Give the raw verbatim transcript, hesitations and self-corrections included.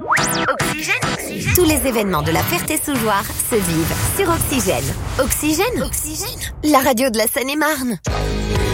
Oxygène. Tous les événements de la Ferté-sous-Jouarre se vivent sur Oxygène. Oxygène. Oxygène. La radio de la Seine-et-Marne.